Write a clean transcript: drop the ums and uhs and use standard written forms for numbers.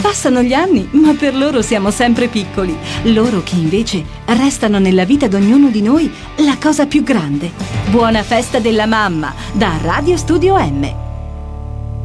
Passano gli anni, ma per loro siamo sempre piccoli. Loro che invece restano nella vita di ognuno di noi la cosa più grande. Buona festa della mamma da Radio Studio M.